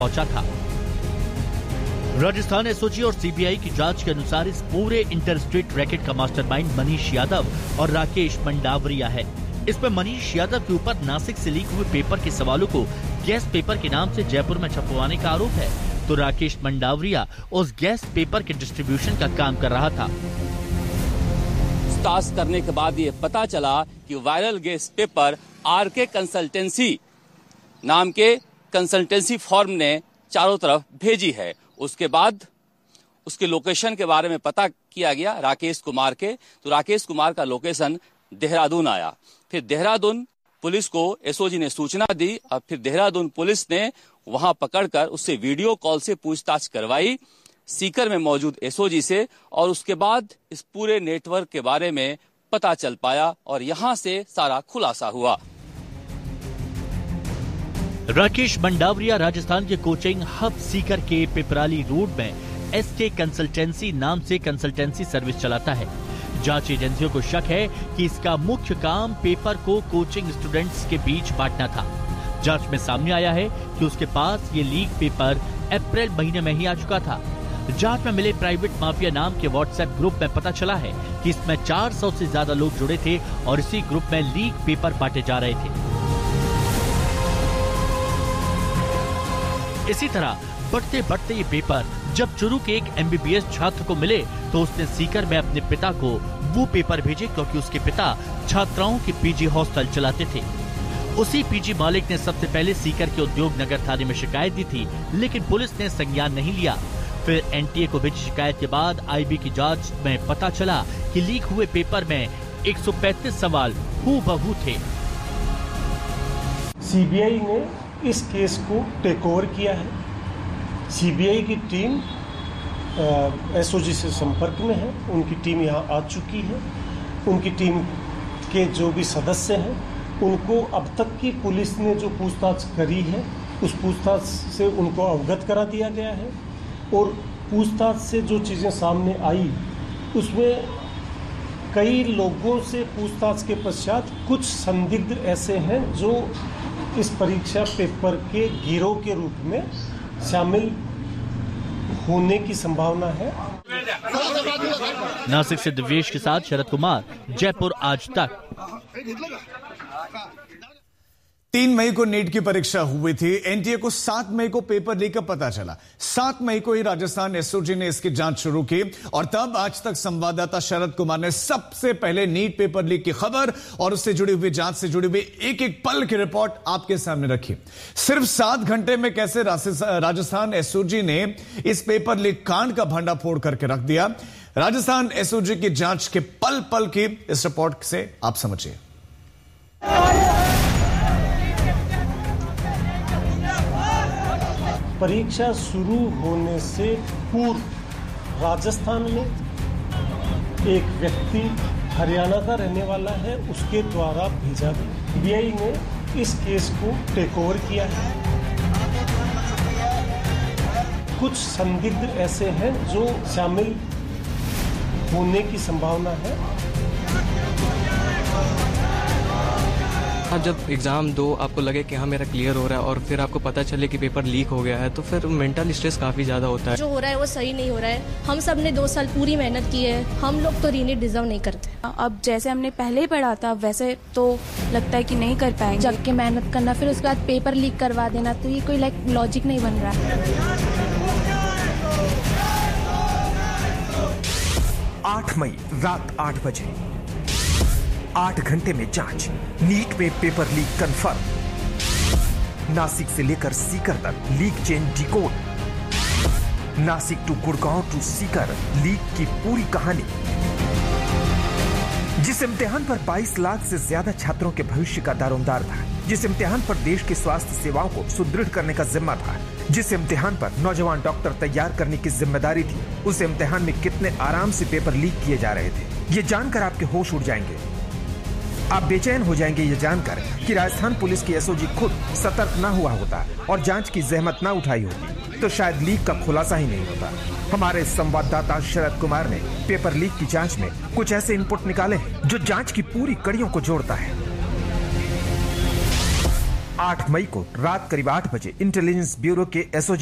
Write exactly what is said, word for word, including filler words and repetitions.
पहुंचा था। राजस्थान एसओजी और सीबीआई की जांच के अनुसार इस पूरे इंटरस्टेट रैकेट का मास्टरमाइंड मनीष यादव और राकेश मंडावरिया है। इसमें मनीष यादव के ऊपर नासिक से लीक हुए पेपर के सवालों को गैस पेपर के नाम से जयपुर में छपवाने का आरोप है, तो राकेश मंडावरिया उस गैस पेपर के डिस्ट्रीब्यूशन का काम कर रहा था। पूछताछ करने के बाद ये पता चला कि वायरल गैस पेपर आर के कंसल्टेंसी नाम के कंसल्टेंसी फर्म ने चारों तरफ भेजी है। उसके बाद उसके लोकेशन के बारे में पता किया गया राकेश कुमार के, तो राकेश कुमार का लोकेशन देहरादून आया। फिर देहरादून पुलिस को एसओजी ने सूचना दी और फिर देहरादून पुलिस ने वहां पकड़कर उससे वीडियो कॉल से पूछताछ करवाई सीकर में मौजूद एसओजी से, और उसके बाद इस पूरे नेटवर्क के बारे में पता चल पाया और यहां से सारा खुलासा हुआ। राकेश मंडावरिया राजस्थान के कोचिंग हब सीकर के पिपराली रोड में एसके कंसल्टेंसी नाम से कंसल्टेंसी सर्विस चलाता है। जांच एजेंसियों को शक है कि इसका मुख्य काम पेपर को कोचिंग स्टूडेंट्स के बीच बांटना था। जांच में सामने आया है कि उसके पास ये लीक पेपर अप्रैल महीने में ही आ चुका था। जांच में मिले प्राइवेट माफिया नाम के व्हाट्सएप ग्रुप में पता चला है कि इसमें चार सौ से ज्यादा लोग जुड़े थे और इसी ग्रुप में लीक पेपर बांटे जा रहे थे। इसी तरह बढ़ते बढ़ते ये पेपर जब चुरू के एक एमबीबीएस छात्र को मिले तो उसने सीकर में अपने पिता को वो पेपर भेजे, क्योंकि उसके पिता छात्राओं के पीजी हॉस्टल चलाते थे। उसी पीजी मालिक ने सबसे पहले सीकर के उद्योग नगर थाने में शिकायत दी थी, लेकिन पुलिस ने संज्ञान नहीं लिया। फिर एनटीए को भेजी शिकायत के बाद आईबी की जांच में पता चला कि लीक हुए पेपर में एक सौ पैंतीस सवाल हूबहू थे। सीबीआई ने इस केस को टेक ओवर किया है। सीबीआई की टीम एसओजी से संपर्क में है, उनकी टीम यहाँ आ चुकी है। उनकी टीम के जो भी सदस्य हैं उनको अब तक की पुलिस ने जो पूछताछ करी है उस पूछताछ से उनको अवगत करा दिया गया है, और पूछताछ से जो चीज़ें सामने आई उसमें कई लोगों से पूछताछ के पश्चात कुछ संदिग्ध ऐसे हैं जो इस परीक्षा पेपर के गिरोह के रूप में शामिल होने की संभावना है। नासिक से दिव्येश के साथ शरद कुमार, जयपुर आज तक। तीन मई को नीट की परीक्षा हुई थी। एनटीए को सात मई को पेपर लीक का पता चला। सात मई को ही राजस्थान एसओजी ने इसकी जांच शुरू की और तब आज तक संवाददाता शरद कुमार ने सबसे पहले नीट पेपर लीक की खबर और उससे जुड़ी हुई जांच से जुड़ी हुई एक एक पल की रिपोर्ट आपके सामने रखी। सिर्फ सात घंटे में कैसे राजस्थान एसओजी ने इस पेपर लीक कांड का भंडाफोड़ करके रख दिया, राजस्थान एसओजी की जांच के पल पल की इस रिपोर्ट से आप समझिए। परीक्षा शुरू होने से पूर्व राजस्थान में एक व्यक्ति हरियाणा का रहने वाला है, उसके द्वारा भेजा गया। सीबीआई ने इस केस को टेक ओवर किया है। कुछ संदिग्ध ऐसे हैं जो शामिल होने की संभावना है। आप जब एग्जाम दो आपको लगे कि हाँ मेरा क्लियर हो रहा है और फिर आपको पता चले कि पेपर लीक हो गया है तो फिर मेंटल स्ट्रेस काफी ज्यादा होता है। जो हो रहा है वो सही नहीं हो रहा है। हम सब ने दो साल पूरी मेहनत की है, हम लोग तो रीनीट डिजर्व नहीं करते। अब जैसे हमने पहले ही पढ़ा था वैसे तो लगता है कि नहीं कर पाएंगे। जग के मेहनत करना फिर उसके बाद पेपर लीक करवा देना, तो ये कोई लाइक लॉजिक नहीं बन रहा है। आठ मई रात आठ बजे आठ घंटे में जांच, नीट में पेपर लीक कंफर्म। नासिक से लेकर सीकर तक leak chain decode. Nashik to Gurgaon to Sikar leak की पूरी कहानी। जिस इम्तिहान पर बाईस लाख से ज्यादा छात्रों के भविष्य का दारोमदार था, जिस इम्तिहान पर देश की स्वास्थ्य सेवाओं को सुदृढ़ करने का जिम्मा था, जिस इम्तिहान पर नौजवान डॉक्टर तैयार करने की जिम्मेदारी थी, उस इम्तिहान में कितने आराम से पेपर लीक किए जा रहे थे, ये जानकर आपके होश उड़ जाएंगे। आप बेचैन हो जाएंगे ये जानकर कि राजस्थान पुलिस की एसओजी खुद सतर्क न हुआ होता और जांच की जहमत न उठाई होती तो शायद लीक का खुलासा ही नहीं होता। हमारे संवाददाता शरद कुमार ने पेपर लीक की जांच में कुछ ऐसे इनपुट निकाले जो जांच की पूरी कड़ियों को जोड़ता है। आठ मई को रात करीब आठ बजे इंटेलिजेंस ब्यूरो के एसओजी